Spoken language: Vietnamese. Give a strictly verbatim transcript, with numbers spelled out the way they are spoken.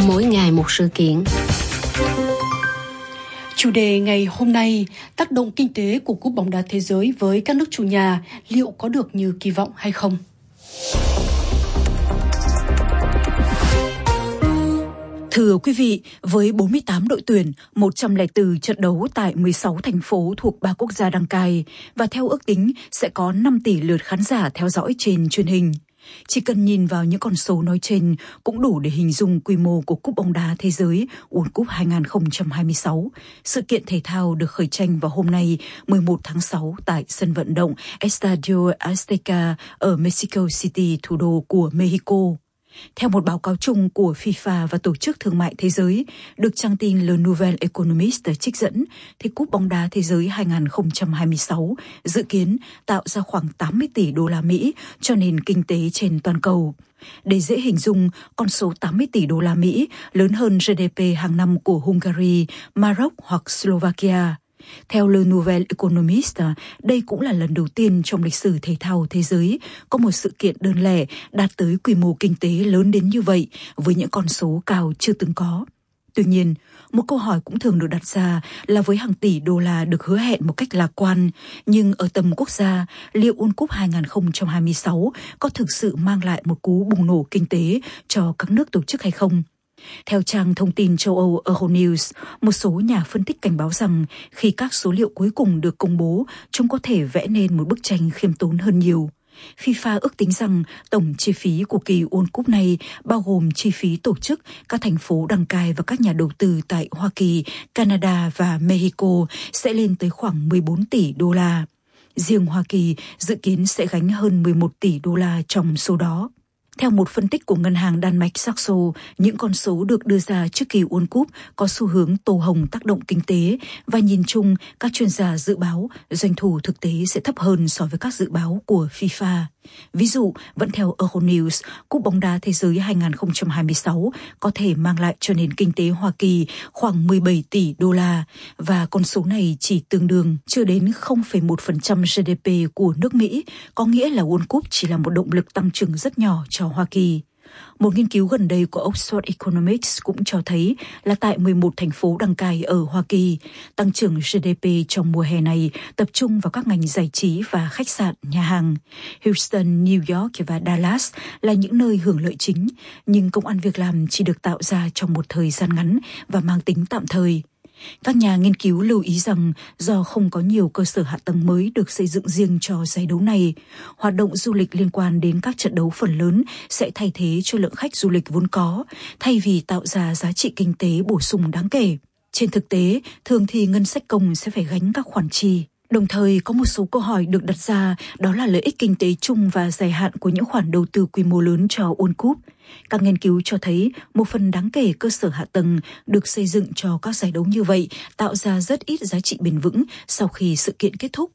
mỗi ngày một sự kiện. Chủ đề ngày hôm nay, tác động kinh tế của Cúp bóng đá thế giới với các nước chủ nhà liệu có được như kỳ vọng hay không? Thưa quý vị, với bốn mươi tám đội tuyển, một trăm lẻ bốn trận đấu tại mười sáu thành phố thuộc ba quốc gia đăng cai và theo ước tính sẽ có năm tỷ lượt khán giả theo dõi trên truyền hình. Chỉ cần nhìn vào những con số nói trên cũng đủ để hình dung quy mô của Cúp bóng đá thế giới World Cup hai không hai sáu. Sự kiện thể thao được khởi tranh vào hôm nay mười một tháng sáu tại sân vận động Estadio Azteca ở Mexico City, thủ đô của Mexico. Theo một báo cáo chung của FIFA và Tổ chức Thương mại Thế giới, được trang tin Le Nouvel Economist trích dẫn, thì Cúp bóng đá thế giới hai không hai sáu dự kiến tạo ra khoảng tám mươi tỷ đô la Mỹ cho nền kinh tế trên toàn cầu. Để dễ hình dung, con số tám mươi tỷ đô la Mỹ lớn hơn giê đê pê hàng năm của Hungary, Maroc hoặc Slovakia. Theo Le Nouvel Economist, đây cũng là lần đầu tiên trong lịch sử thể thao thế giới có một sự kiện đơn lẻ đạt tới quy mô kinh tế lớn đến như vậy với những con số cao chưa từng có. Tuy nhiên, một câu hỏi cũng thường được đặt ra là với hàng tỷ đô la được hứa hẹn một cách lạc quan, nhưng ở tầm quốc gia, liệu World Cup hai không hai sáu có thực sự mang lại một cú bùng nổ kinh tế cho các nước tổ chức hay không? Theo trang thông tin châu Âu Euronews, một số nhà phân tích cảnh báo rằng khi các số liệu cuối cùng được công bố, chúng có thể vẽ nên một bức tranh khiêm tốn hơn nhiều. FIFA ước tính rằng tổng chi phí của kỳ World Cup này bao gồm chi phí tổ chức, các thành phố đăng cai và các nhà đầu tư tại Hoa Kỳ, Canada và Mexico sẽ lên tới khoảng mười bốn tỷ đô la. Riêng Hoa Kỳ dự kiến sẽ gánh hơn mười một tỷ đô la trong số đó. Theo một phân tích của ngân hàng Đan Mạch Saxo, những con số được đưa ra trước kỳ World Cup có xu hướng tô hồng tác động kinh tế và nhìn chung các chuyên gia dự báo doanh thu thực tế sẽ thấp hơn so với các dự báo của FIFA. Ví dụ, vẫn theo Euronews, Cúp bóng đá thế giới hai không hai sáu có thể mang lại cho nền kinh tế Hoa Kỳ khoảng mười bảy tỷ đô la và con số này chỉ tương đương chưa đến không phẩy một phần trăm giê đê pê của nước Mỹ, có nghĩa là World Cup chỉ là một động lực tăng trưởng rất nhỏ cho Hoa Kỳ. Một nghiên cứu gần đây của Oxford Economics cũng cho thấy là tại mười một thành phố đăng cai ở Hoa Kỳ, tăng trưởng giê đê pê trong mùa hè này tập trung vào các ngành giải trí và khách sạn, nhà hàng. Houston, New York và Dallas là những nơi hưởng lợi chính, nhưng công ăn việc làm chỉ được tạo ra trong một thời gian ngắn và mang tính tạm thời. Các nhà nghiên cứu lưu ý rằng do không có nhiều cơ sở hạ tầng mới được xây dựng riêng cho giải đấu này, hoạt động du lịch liên quan đến các trận đấu phần lớn sẽ thay thế cho lượng khách du lịch vốn có, thay vì tạo ra giá trị kinh tế bổ sung đáng kể. Trên thực tế, thường thì ngân sách công sẽ phải gánh các khoản chi. Đồng thời, có một số câu hỏi được đặt ra, đó là lợi ích kinh tế chung và dài hạn của những khoản đầu tư quy mô lớn cho World Cup. Các nghiên cứu cho thấy một phần đáng kể cơ sở hạ tầng được xây dựng cho các giải đấu như vậy tạo ra rất ít giá trị bền vững sau khi sự kiện kết thúc.